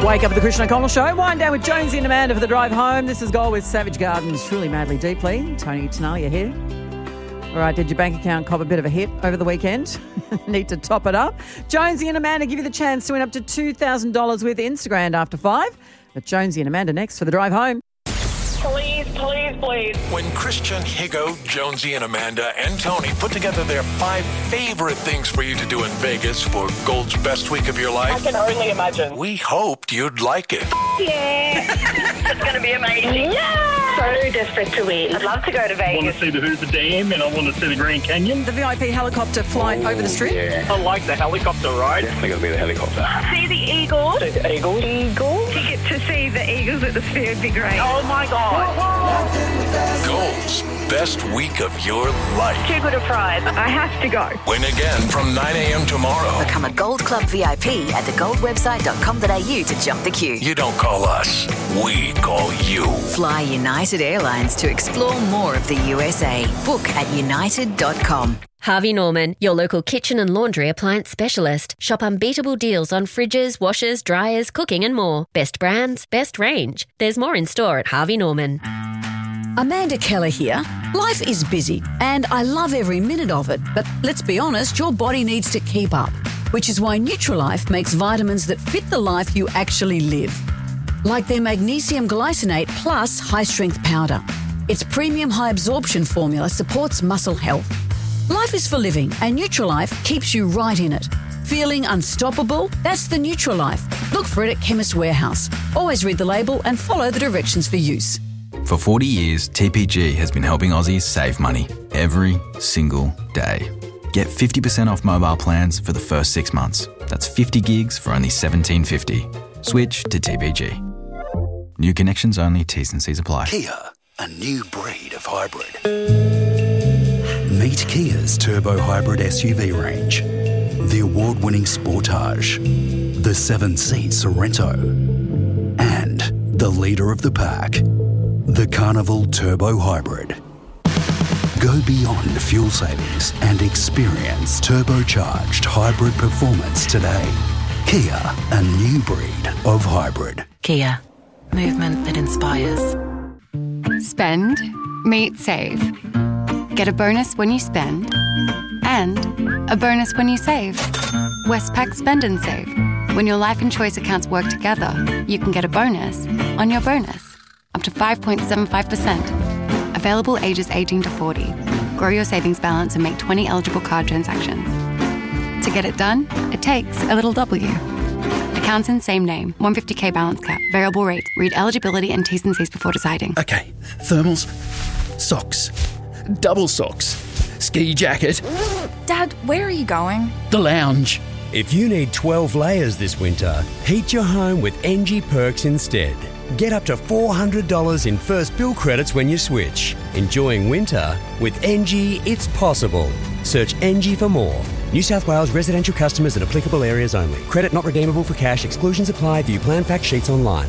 Wake up at the Christian O'Connell Show. Wind down with Jonesy and Amanda for the drive home. This is Gold with Savage Gardens. Truly, madly, deeply. Tony Tenali here. All right, did your bank account cop a bit of a hit over the weekend? Need to top it up. Jonesy and Amanda give you the chance to win up to $2,000 with Instagram after 5. But Jonesy and Amanda next for the drive home. Please, please, please. When Christian, Higo, Jonesy, and Amanda and Tony put together their 5 favorite things for you to do in Vegas for Gold's best week of your I life, can only imagine. we hoped you'd like it. Yeah. It's going to be amazing. Yeah. So desperate to win. I'd love to go to I want Vegas. to see the Hoover Dam and I want to see the Grand Canyon. The VIP helicopter flight over the strip. I like the helicopter ride. Definitely going to be the helicopter. See the Eagles. See the Eagles. Ticket to see the Eagles at the Sphere would be great. Oh my God. Gold's best week of your life. Too good a prize. I have to go. Win again from 9 a.m. tomorrow. Become a Gold Club VIP at thegoldwebsite.com.au to jump the queue. You don't call us, we call you. Fly United Airlines to explore more of the USA. Book at united.com. Harvey Norman, your local kitchen and laundry appliance specialist. Shop unbeatable deals on fridges, washers, dryers, cooking and more. Best brands, best range. There's more in store at Harvey Norman. Amanda Keller here. Life is busy and I love every minute of it, but let's be honest, your body needs to keep up, which is why Nutrilife makes vitamins that fit the life you actually live. Like their magnesium glycinate plus high-strength powder. Its premium high-absorption formula supports muscle health. Life is for living and Nutrilife keeps you right in it. Feeling unstoppable? That's the Nutrilife. Look for it at Chemist Warehouse. Always read the label and follow the directions for use. For 40 years, TPG has been helping Aussies save money every single day. Get 50% off mobile plans for the first 6 months. That's 50 gigs for only $17.50. Switch to TPG. New connections only, T's and C's apply. Kia, a new breed of hybrid. Meet Kia's turbo hybrid SUV range. The award-winning Sportage, the 7-seat Sorento, and the leader of the pack, the Carnival Turbo Hybrid. Go beyond fuel savings and experience turbocharged hybrid performance today. Kia, a new breed of hybrid. Kia. Movement that inspires. Spend, meet, save. Get a bonus when you spend and a bonus when you save. Westpac Spend and Save. When your life and choice accounts work together, you can get a bonus on your bonus. Up to 5.75%. Available ages 18 to 40. Grow your savings balance and make 20 eligible card transactions. To get it done, it takes a little W. Accounts in same name. 150k balance cap. Variable rate. Read eligibility and T's and C's before deciding. Okay, thermals, socks, double socks, ski jacket. Dad, where are you going? The lounge. If you need 12 layers this winter, heat your home with NG Perks instead. Get up to $400 in first bill credits when you switch. Enjoying winter? With NG, it's possible. Search NG for more. New South Wales residential customers in applicable areas only. Credit not redeemable for cash. Exclusions apply. View plan fact sheets online.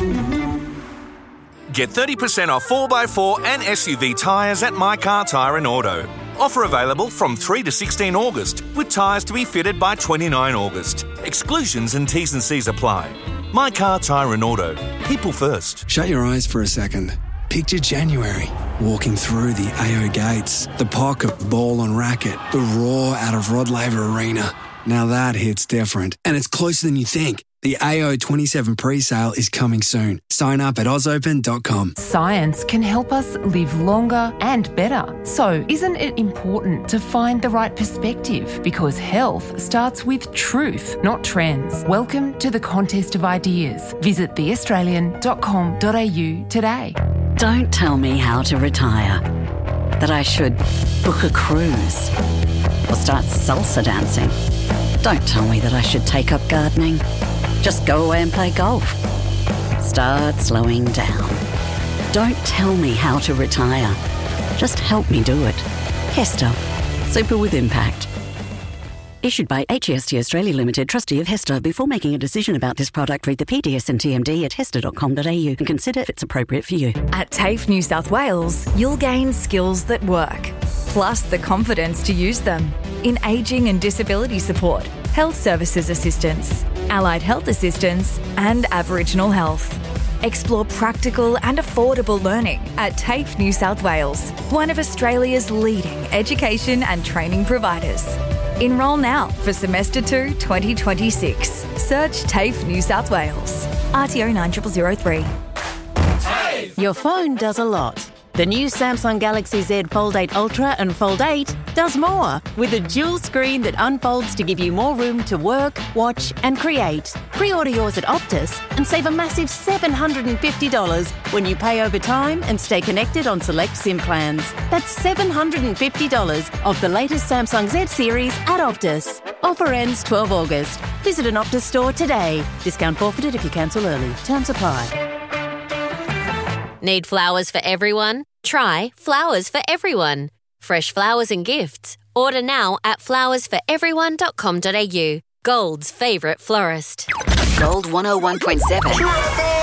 Get 30% off 4x4 and SUV tyres at My Car Tyre and Auto. Offer available from 3 to 16 August, with tyres to be fitted by 29 August. Exclusions and T's and C's apply. My Car Tyre and Auto. People first. Shut your eyes for a second. Picture January, walking through the AO gates, the pocket ball and racket, the roar out of Rod Laver Arena. Now that hits different, and it's closer than you think. The AO 27 pre-sale is coming soon. Sign up at ausopen.com. Science can help us live longer and better. So isn't it important to find the right perspective? Because health starts with truth, not trends. Welcome to the Contest of Ideas. Visit theaustralian.com.au today. Don't tell me how to retire. That I should book a cruise or start salsa dancing. Don't tell me that I should take up gardening. Just go away and play golf. Start slowing down. Don't tell me how to retire. Just help me do it. Hester. Super with impact. Issued by HEST Australia Limited, trustee of Hester. Before making a decision about this product, read the PDS and TMD at hester.com.au and consider if it's appropriate for you. At TAFE New South Wales, you'll gain skills that work, plus the confidence to use them in ageing and disability support, Health Services Assistance, Allied Health Assistance, and Aboriginal Health. Explore practical and affordable learning at TAFE New South Wales, one of Australia's leading education and training providers. Enrol now for Semester 2 2026. Search TAFE New South Wales. RTO 9003. Your phone does a lot. The new Samsung Galaxy Z Fold 8 Ultra and Fold 8 does more, with a dual screen that unfolds to give you more room to work, watch and create. Pre-order yours at Optus and save a massive $750 when you pay over time and stay connected on select SIM plans. That's $750 off the latest Samsung Z series at Optus. Offer ends 12 August. Visit an Optus store today. Discount forfeited if you cancel early. Terms apply. Need flowers for everyone? Try Flowers for Everyone. Fresh flowers and gifts. Order now at flowersforeveryone.com.au. Gold's favourite florist. Gold 101.7.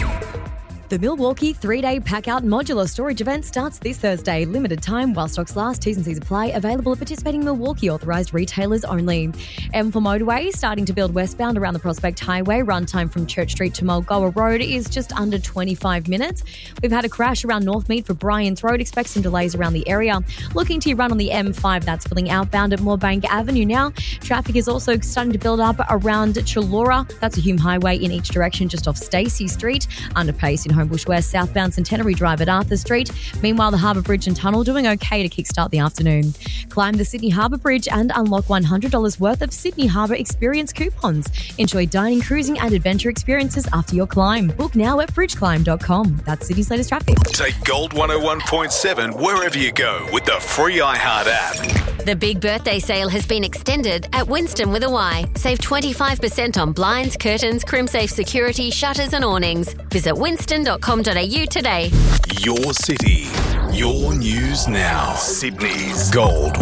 The Milwaukee 3-day pack-out modular storage event starts this Thursday. Limited time while stocks last. T's and C's apply. Available at participating Milwaukee authorised retailers only. M4 motorway starting to build westbound around the Prospect Highway. Run time from Church Street to Mulgoa Road is just under 25 minutes. We've had a crash around Northmead for Bryans Road. Expect some delays around the area. Looking to run on the M5, that's filling outbound at Moorebank Avenue now. Traffic is also starting to build up around Chullora. That's a Hume Highway in each direction just off Stacey Street. Underpace in Homebush West, southbound Centenary Drive at Arthur Street. Meanwhile, the Harbour Bridge and Tunnel doing okay to kickstart the afternoon. Climb the Sydney Harbour Bridge and unlock $100 worth of Sydney Harbour Experience coupons. Enjoy dining, cruising and adventure experiences after your climb. Book now at bridgeclimb.com. That's Sydney's latest traffic. Take Gold 101.7 wherever you go with the free iHeart app. The big birthday sale has been extended at Winston with a Y. Save 25% on blinds, curtains, CrimSafe security, shutters and awnings. Visit winston.com.au today. Your city, your news now. Sydney's Gold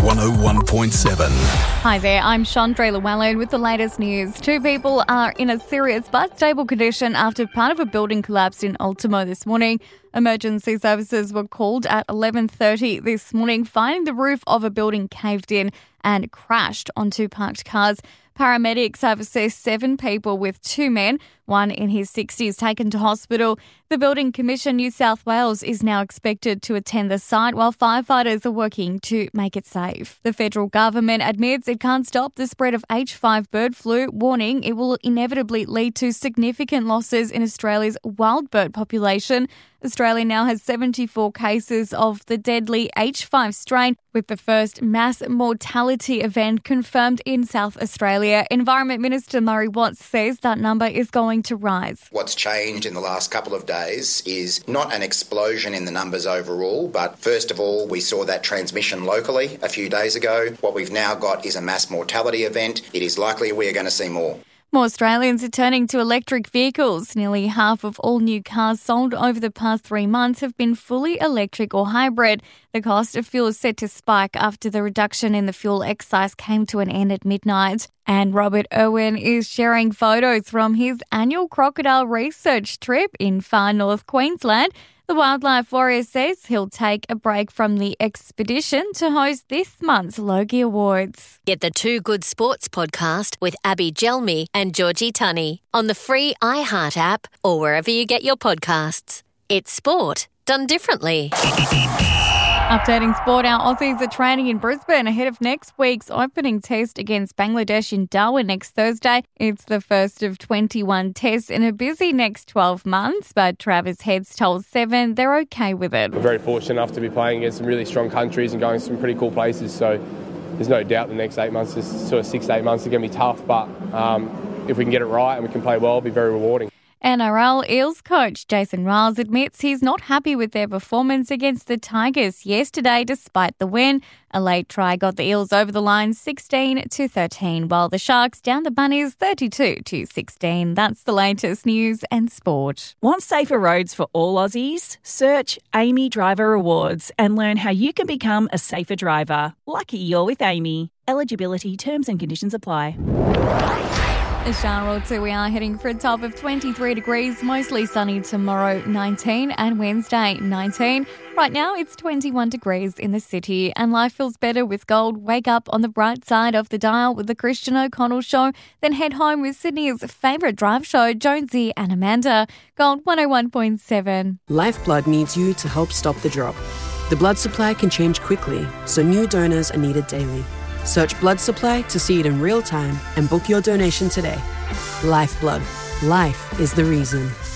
101.7. Hi there, I'm Chandra Llewellyn with the latest news. 2 people are in a serious but stable condition after part of a building collapsed in Ultimo this morning. Emergency services were called at 11:30 this morning, finding the roof of a building caved in and crashed onto parked cars. Paramedics have assessed 7 people with 2 men, one in his 60s, taken to hospital. The Building Commission New South Wales is now expected to attend the site while firefighters are working to make it safe. The federal government admits it can't stop the spread of H5 bird flu, warning it will inevitably lead to significant losses in Australia's wild bird population. Australia now has 74 cases of the deadly H5 strain, with the first mass mortality event confirmed in South Australia. Environment Minister Murray Watts says that number is going to rise. What's changed in the last couple of days is not an explosion in the numbers overall, but first of all, we saw that transmission locally a few days ago. What we've now got is a mass mortality event. It is likely we are going to see more. More Australians are turning to electric vehicles. Nearly half of all new cars sold over the past 3 months have been fully electric or hybrid. The cost of fuel is set to spike after the reduction in the fuel excise came to an end at midnight. And Robert Irwin is sharing photos from his annual crocodile research trip in far north Queensland. The wildlife warrior says he'll take a break from the expedition to host this month's Logie Awards. Get the Too Good Sports podcast with Abby Gelmi and Georgie Tunney on the free iHeart app or wherever you get your podcasts. It's sport done differently. Updating sport, our Aussies are training in Brisbane ahead of next week's opening test against Bangladesh in Darwin next Thursday. It's the first of 21 tests in a busy next 12 months, but Travis Head's told Seven they're okay with it. We're very fortunate enough to be playing against some really strong countries and going to some pretty cool places, so there's no doubt the next 8 months, sort of 6 to 8 months, are going to be tough, but if we can get it right and we can play well, it'll be very rewarding. NRL Eels coach Jason Riles admits he's not happy with their performance against the Tigers yesterday despite the win. A late try got the Eels over the line 16-13, while the Sharks down the Bunnies 32-16. That's the latest news and sport. Want safer roads for all Aussies? Search Amy Driver Awards and learn how you can become a safer driver. Lucky you're with Amy. Eligibility, terms and conditions apply. A shower or two. We are heading for a top of 23 degrees, mostly sunny tomorrow, 19, and Wednesday, 19. Right now, it's 21 degrees in the city, and life feels better with gold. Wake up on the bright side of the dial with the Christian O'Connell Show, then head home with Sydney's favourite drive show, Jonesy and Amanda. Gold 101.7. Lifeblood needs you to help stop the drop. The blood supply can change quickly, so new donors are needed daily. Search blood supply to see it in real time and book your donation today. Lifeblood. Life is the reason.